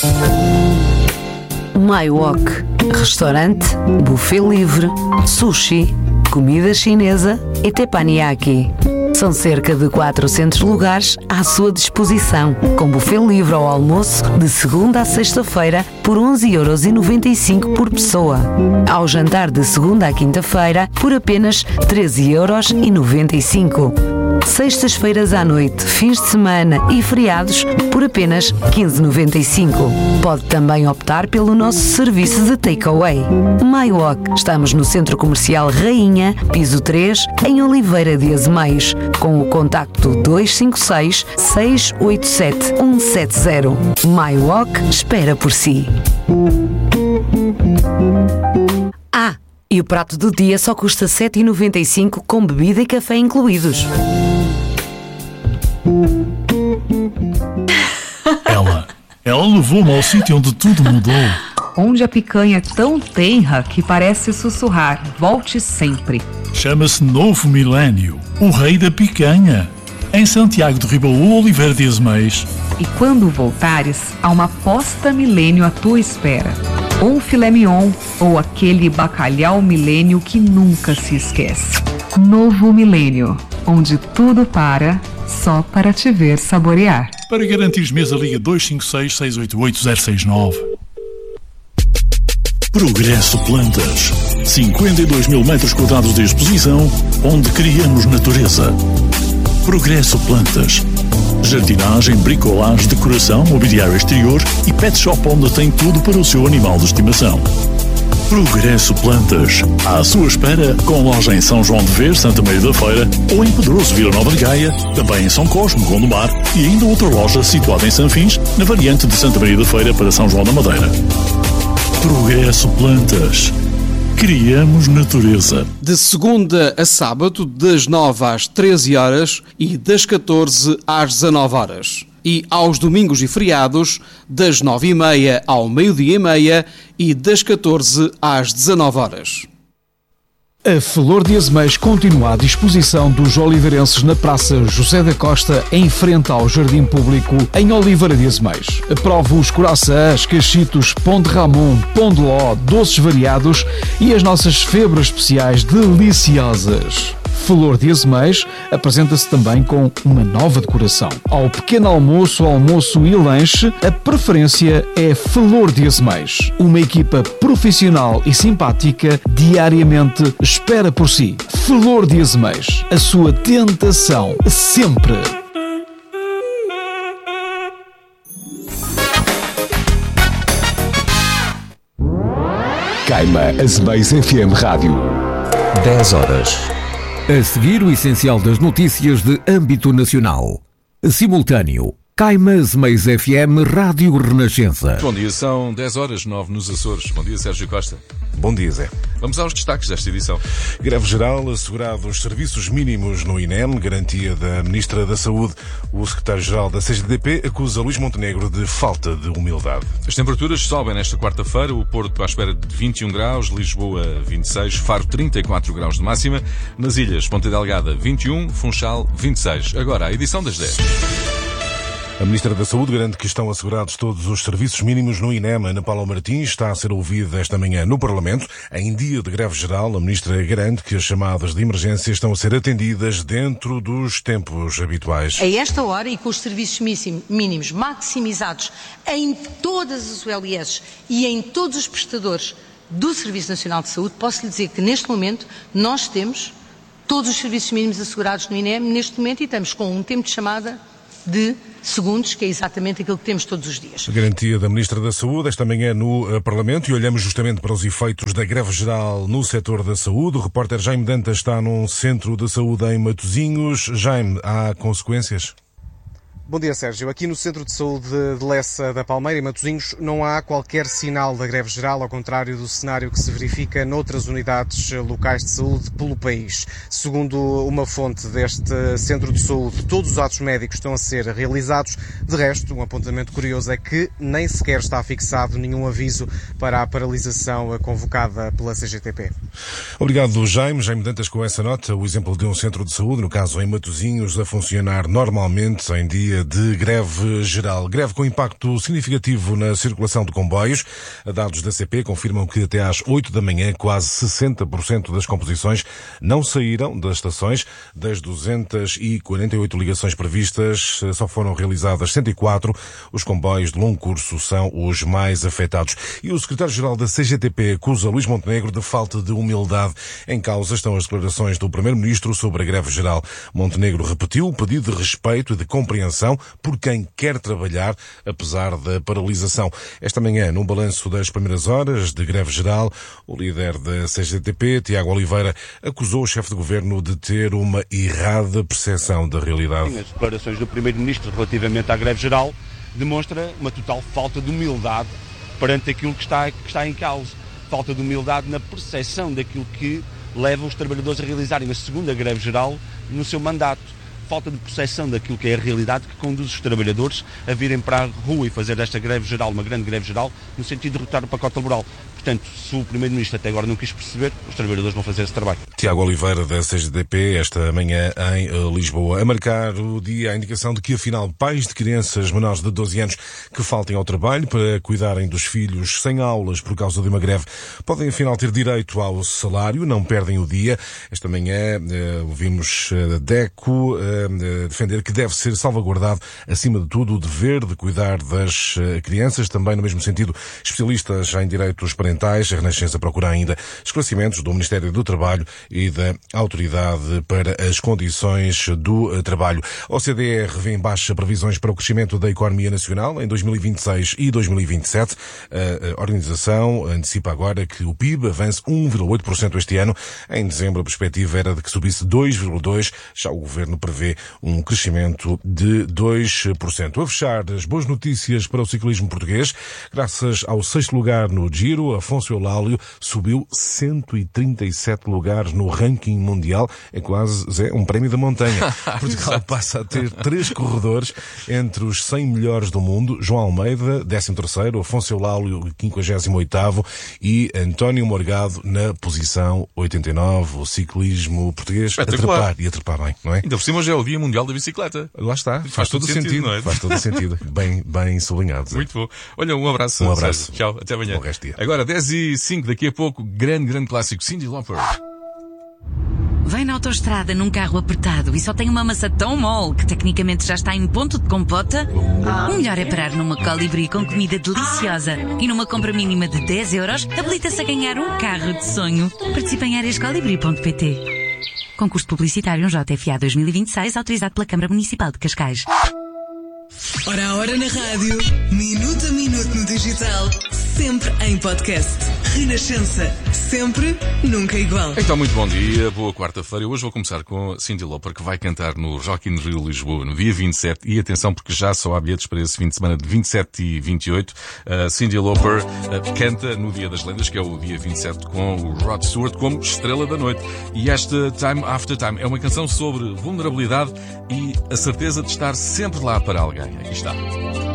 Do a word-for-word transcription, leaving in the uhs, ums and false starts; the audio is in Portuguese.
MyWalk. Restaurante, buffet livre, sushi, comida chinesa e teppanyaki. São cerca de quatrocentos lugares à sua disposição, com buffet livre ao almoço de segunda a sexta-feira por onze euros e noventa e cinco por pessoa. Ao jantar de segunda à quinta-feira por apenas treze euros e noventa e cinco. Sextas-feiras à noite, fins de semana e feriados por apenas quinze euros e noventa e cinco. Pode também optar pelo nosso serviço de takeaway. MyWalk. Estamos no Centro Comercial Rainha, piso três, em Oliveira de Azemais, com o contacto dois cinco seis, seis oito sete, um sete zero. MyWalk espera por si. Ah, e o prato do dia só custa sete euros e noventa e cinco com bebida e café incluídos. Ela, ela levou-me ao sítio onde tudo mudou. Onde a picanha é tão tenra que parece sussurrar: volte sempre. Chama-se Novo Milênio, o rei da picanha. Em Santiago de Ribaú, Oliveira de Azemais. E quando voltares, há uma posta milênio à tua espera. Ou um filé mignon, ou aquele bacalhau milênio que nunca se esquece. Novo Milênio, onde tudo para, só para te ver saborear. Para garantir mesa, liga dois cinco seis, seis oito oito, zero seis nove. Progresso Plantas. cinquenta e dois mil metros quadrados de exposição, onde criamos natureza. Progresso Plantas. Jardinagem, bricolagem, decoração, mobiliário exterior e pet shop onde tem tudo para o seu animal de estimação. Progresso Plantas. À sua espera, com loja em São João de Vez, Santa Maria da Feira, ou em Pedroso, Vila Nova de Gaia, também em São Cosme, Gondomar, e ainda outra loja situada em Sanfins, na variante de Santa Maria da Feira para São João da Madeira. Progresso Plantas. Criamos natureza. De segunda a sábado, das nove às treze horas e das catorze às dezanove horas. E aos domingos e feriados, das nove e meia ao meio-dia e meia e das catorze às dezanove horas. A Flor de Azemais continua à disposição dos oliveirenses na Praça José da Costa, em frente ao Jardim Público, em Oliveira de Azemais. Prove os coraçãs, cachitos, pão de ramon, pão de ló, doces variados e as nossas febras especiais deliciosas. Flor de Azemais apresenta-se também com uma nova decoração. Ao pequeno almoço, almoço e lanche, a preferência é Flor de Azemais. Uma equipa profissional e simpática diariamente espera por si. Flor de Azemais, a sua tentação sempre. Caima Azemais F M Rádio. dez horas. A seguir, o essencial das notícias de âmbito nacional. Simultâneo. Caima Azemais F M Rádio Renascença. Bom dia, são dez horas, nove nos Açores. Bom dia, Sérgio Costa. Bom dia, Zé. Vamos aos destaques desta edição. Greve geral, assegurados serviços mínimos no I N E M, garantia da Ministra da Saúde. O secretário-geral da C G D P acusa Luís Montenegro de falta de humildade. As temperaturas sobem nesta quarta-feira. O Porto à espera de vinte e um graus, Lisboa vinte e seis, Faro trinta e quatro graus de máxima. Nas ilhas, Ponta Delgada vinte e um, Funchal vinte e seis. Agora, a edição das dez. A Ministra da Saúde garante que estão assegurados todos os serviços mínimos no I N E M. Ana Paula Martins está a ser ouvida esta manhã no Parlamento. Em dia de greve geral, a Ministra garante que as chamadas de emergência estão a ser atendidas dentro dos tempos habituais. A esta hora e com os serviços mínimos maximizados em todas as U L S e em todos os prestadores do Serviço Nacional de Saúde, posso lhe dizer que neste momento nós temos todos os serviços mínimos assegurados no I N E M neste momento e estamos com um tempo de chamada de segundos, que é exatamente aquilo que temos todos os dias. A garantia da Ministra da Saúde esta manhã no uh, Parlamento, e olhamos justamente para os efeitos da greve geral no setor da saúde. O repórter Jaime Dantas está num centro de saúde em Matosinhos. Jaime, há consequências? Bom dia, Sérgio. Aqui no Centro de Saúde de Lessa da Palmeira, em Matosinhos, não há qualquer sinal da greve geral, ao contrário do cenário que se verifica noutras unidades locais de saúde pelo país. Segundo uma fonte deste Centro de Saúde, todos os atos médicos estão a ser realizados. De resto, um apontamento curioso é que nem sequer está fixado nenhum aviso para a paralisação convocada pela C G T P. Obrigado, Jaime. Jaime Dantas com essa nota. O exemplo de um centro de saúde, no caso em Matosinhos, a funcionar normalmente em dia dia de greve geral. Greve com impacto significativo na circulação de comboios. Dados da C P confirmam que até às oito da manhã quase sessenta por cento das composições não saíram das estações. Das duzentas e quarenta e oito ligações previstas, só foram realizadas cento e quatro. Os comboios de longo curso são os mais afetados. E o secretário-geral da C G T P acusa Luís Montenegro de falta de humildade. Em causa estão as declarações do primeiro-ministro sobre a greve geral. Montenegro repetiu o pedido de respeito e de compreensão por quem quer trabalhar, apesar da paralisação. Esta manhã, num balanço das primeiras horas de greve geral, o líder da C G T P, Tiago Oliveira, acusou o chefe de governo de ter uma errada percepção da realidade. As declarações do primeiro-ministro relativamente à greve geral demonstra uma total falta de humildade perante aquilo que está, que está em causa. Falta de humildade na percepção daquilo que leva os trabalhadores a realizarem a segunda greve geral no seu mandato. Falta de percepção daquilo que é a realidade que conduz os trabalhadores a virem para a rua e fazer desta greve geral uma grande greve geral no sentido de derrotar o pacote laboral. Portanto, se o primeiro-ministro até agora não quis perceber, os trabalhadores vão fazer esse trabalho. Tiago Oliveira, da C G T P, esta manhã em Lisboa. A marcar o dia, a indicação de que, afinal, pais de crianças menores de doze anos que faltem ao trabalho para cuidarem dos filhos sem aulas por causa de uma greve podem, afinal, ter direito ao salário, não perdem o dia. Esta manhã eh, ouvimos a DECO eh, defender que deve ser salvaguardado, acima de tudo, o dever de cuidar das eh, crianças. Também, no mesmo sentido, especialistas em direitos parentais. A Renascença procura ainda esclarecimentos do Ministério do Trabalho e da Autoridade para as Condições do Trabalho. A O C D E revê em baixa previsões para o crescimento da economia nacional em dois mil e vinte e seis e dois mil e vinte e sete. A organização antecipa agora que o P I B avance um vírgula oito por cento este ano. Em dezembro, a perspectiva era de que subisse dois vírgula dois por cento. Já o Governo prevê um crescimento de dois por cento. A fechar, as boas notícias para o ciclismo português. Graças ao sexto lugar no Giro, Afonso Eulálio subiu cento e trinta e sete lugares no ranking mundial. É quase, Zé, um prémio da montanha. Portugal passa a ter três corredores entre os cem melhores do mundo. João Almeida, décimo terceiro, Afonso Eulálio, quinquagésimo oitavo e António Morgado na posição oitenta e nove. O ciclismo português a trepar e a trepar bem, não é? Ainda por cima hoje é o Dia Mundial da Bicicleta. Lá está. Faz, Faz todo o sentido. sentido. Não é? Faz todo o sentido. Bem, bem sublinhado, Zé. Muito bom. Olha, um abraço. Um abraço. Sérgio. Tchau, até amanhã. Bom resto de dia. Agora, dez e cinco, daqui a pouco, grande, grande clássico, Cyndi Lauper. Vem na autoestrada num carro apertado e só tem uma maçã tão mole que tecnicamente já está em ponto de compota? O melhor é parar numa Colibri com comida deliciosa e numa compra mínima de dez euros habilita-se a ganhar um carro de sonho. Participe em áreas colibri ponto pt. Concurso publicitário J F A dois mil e vinte e seis autorizado pela Câmara Municipal de Cascais. Hora a hora na rádio, minuto a minuto no digital, sempre em podcast. Renascença, sempre, nunca igual. Então, muito bom dia, boa quarta-feira. Hoje vou começar com a Cyndi Lauper, que vai cantar no Rock in Rio Lisboa no dia vinte e sete. E atenção, porque já só há bilhetes para esse fim de semana de vinte e sete e vinte e oito. Uh, Cyndi Lauper uh, canta no Dia das Lendas, que é o dia vinte e sete, com o Rod Stewart como estrela da noite. E esta Time After Time é uma canção sobre vulnerabilidade e a certeza de estar sempre lá para alguém. Aqui está.